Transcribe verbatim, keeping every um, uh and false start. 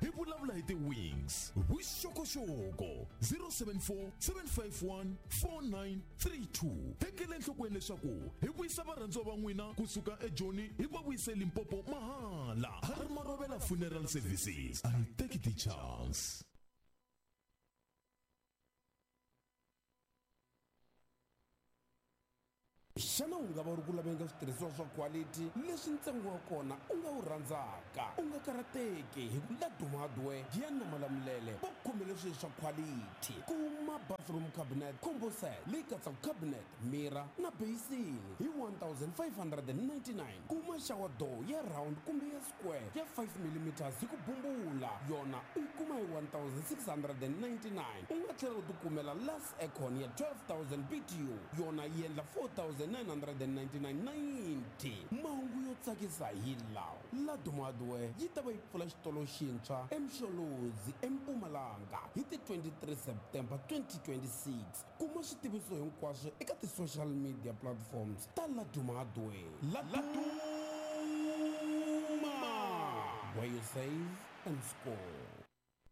hi vulavula hi ti-wings vuxokoxoko zero seven four seven five one four nine three two. Tekele enhlokweni leswaku hi vuyisa varhandziwa va n'wina kusuka eJoni hi va vuyise Limpopo mahala. Hari Marovela Funeral Services. I take the chance. Xana u nga va ri ku laveka switirhisiwa swa quality leswi ntsengo wa kona u nga wu rhandzaka, u nga karateki hi ku Laduma Hardware ya na malamulele va khome leswi swa quality. Kuma bathroom cabinet combo set leyi katsaka cabinet, mirror na basin hi one thousand five hundred ninety-nine. Kuma shower door ya round kumbe ya square ya five millimeters hi ku bumbula, yona u yi kuma hi one thousand six hundred ninety-nine. U nga tlhela u tikumela Lux Aircon ya twelve thousand B T U, yona yi endla four thousand nine hundred ninety-nine ninety. Mahungu yo tsakisa hi lawa. Laduma Hardware yi ta va yi pfula xitolo xintshwa eMsholozi eMpumalanga hi ti twenty-three September twenty twenty-six. Kuma switiviso hinkwaswo eka ti-social media platforms ta Laduma Hardware. Laduma, where you save and score.